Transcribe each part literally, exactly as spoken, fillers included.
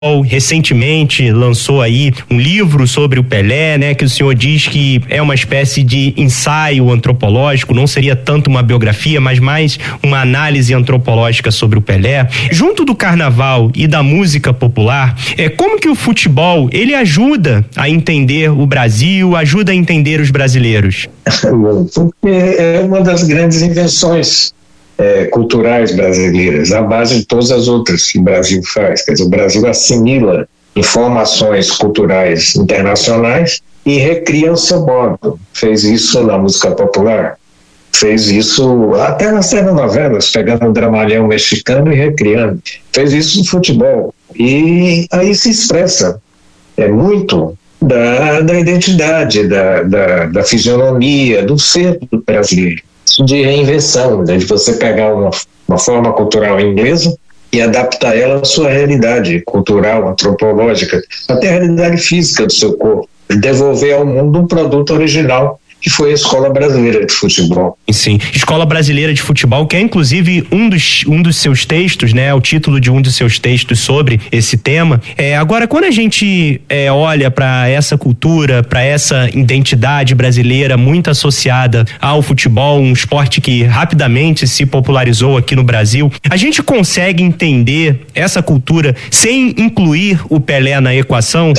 recentemente lançou aí um livro sobre o Pelé, né, que o senhor diz que é uma espécie de ensaio antropológico, não seria tanto uma biografia, mas mais uma análise antropológica sobre o Pelé. Junto do carnaval e da música popular, é como que o futebol, ele ajuda a entender o Brasil, ajuda a entender os brasileiros? Porque é uma das grandes invenções É, culturais brasileiras, à base de todas as outras que o Brasil faz. Quer dizer, o Brasil assimila informações culturais internacionais e recria o seu modo. Fez isso na música popular, fez isso até nas telenovelas, pegando um dramalhão mexicano e recriando. Fez isso no futebol. E aí se expressa é muito da, da identidade, da, da, da fisionomia, do ser do brasileiro. De reinvenção, né? De você pegar uma, uma forma cultural inglesa e adaptar ela à sua realidade cultural, antropológica, até a realidade física do seu corpo, devolver ao mundo um produto original que foi a Escola Brasileira de Futebol. Sim, Escola Brasileira de Futebol, que é inclusive um dos, um dos seus textos, né? O título de um dos seus textos sobre esse tema. É, agora, quando a gente é, olha para essa cultura, para essa identidade brasileira muito associada ao futebol, um esporte que rapidamente se popularizou aqui no Brasil, a gente consegue entender essa cultura sem incluir o Pelé na equação?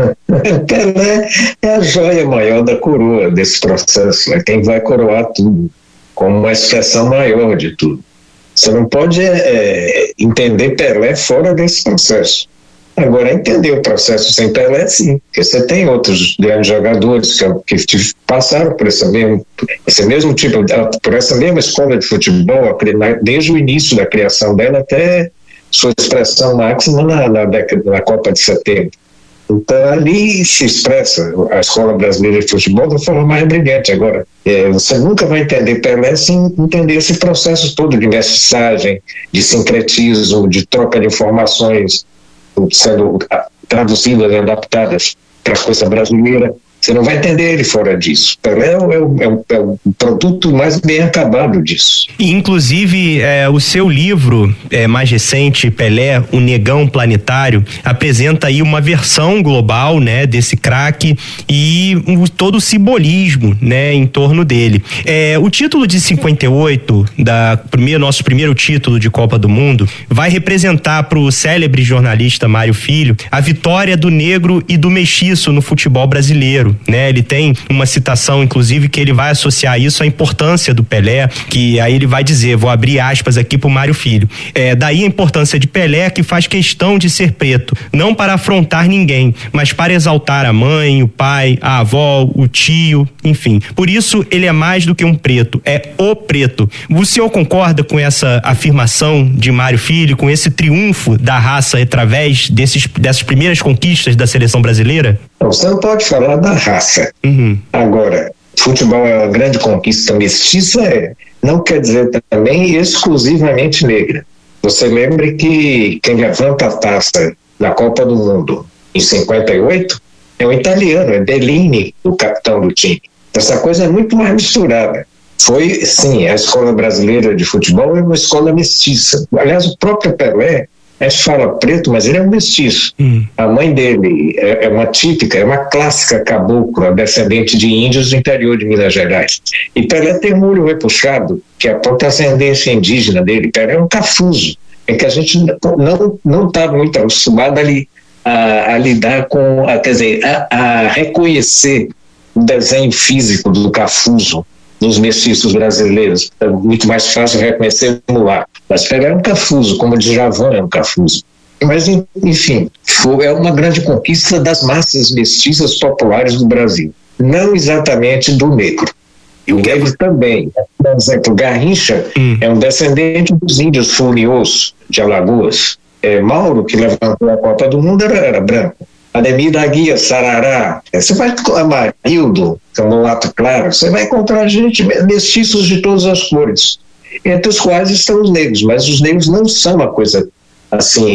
Pelé é a joia maior da coroa desse processo, é quem vai coroar tudo, como uma expressão maior de tudo. Você não pode é, entender Pelé fora desse processo. Agora, entender o processo sem Pelé, sim, porque você tem outros grandes jogadores que, que passaram por esse mesmo, esse mesmo tipo, por essa mesma escola de futebol, desde o início da criação dela até sua expressão máxima na, na, na Copa de setenta. Então, ali se expressa a Escola Brasileira de Futebol da forma mais brilhante. Agora, é, você nunca vai entender Pelé sem entender esse processo todo de mensagem, de sincretismo, de troca de informações sendo traduzidas e adaptadas para a coisa brasileira. Você não vai entender ele fora disso. Pelé é o, é o, é o produto mais bem acabado disso. E, inclusive, é, o seu livro é, mais recente, Pelé, o Negão Planetário, apresenta aí uma versão global, né, desse craque e um, todo o simbolismo, né, em torno dele. É, o título de cinquenta e oito, da primeiro, nosso primeiro título de Copa do Mundo, vai representar para o célebre jornalista Mário Filho a vitória do negro e do mestiço no futebol brasileiro. Né? Ele tem uma citação, inclusive, que ele vai associar isso à importância do Pelé, que aí ele vai dizer, vou abrir aspas aqui pro Mário Filho, é, daí a importância de Pelé, que faz questão de ser preto, não para afrontar ninguém, mas para exaltar a mãe, o pai, a avó, o tio, enfim. Por isso, ele é mais do que um preto, é o preto. O senhor concorda com essa afirmação de Mário Filho, com esse triunfo da raça através desses, dessas primeiras conquistas da seleção brasileira? Você não pode falar da raça. Uhum. Agora, futebol é uma grande conquista mestiça, é, não quer dizer também exclusivamente negra. Você lembre que quem levanta a taça da Copa do Mundo em cinquenta e oito é um italiano, é Bellini, o capitão do time. Essa coisa é muito mais misturada. Foi, sim, a Escola Brasileira de Futebol é uma escola mestiça. Aliás, o próprio Pelé, a gente fala preto, mas ele é um mestiço. Hum. A mãe dele é, é uma típica, é uma clássica cabocla, descendente de índios do interior de Minas Gerais. E Pelé tem um olho repuxado, que aponta a ascendência indígena dele. Pelé é um cafuso, é que a gente não não está muito acostumado a, li, a, a lidar com, a, quer dizer, a, a reconhecer o desenho físico do cafuso nos mestiços brasileiros. É muito mais fácil reconhecer o mulato. Mas Pelé é um cafuso, como o Djavan é um cafuso. Mas, enfim, foi, é uma grande conquista das massas mestiças populares do Brasil. Não exatamente do negro. E o negro também. Por exemplo, Garrincha hum. é um descendente dos índios funiôs de Alagoas. É, Mauro, que levantou a Copa do Mundo, era, era branco. Ademir da Guia, Sarará, você vai encontrar Marildo, que é um mulato claro, você vai encontrar gente, mestiços de todas as cores, entre os quais estão os negros, mas os negros não são uma coisa assim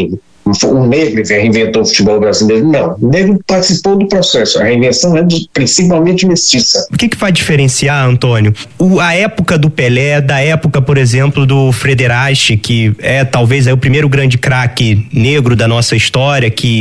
o negro reinventou o futebol brasileiro. Não, o negro participou do processo. A reinvenção é de, principalmente mestiça. O que que vai diferenciar, Antônio, o, a época do Pelé da época, por exemplo, do Frederich, que é talvez é o primeiro grande craque negro da nossa história, que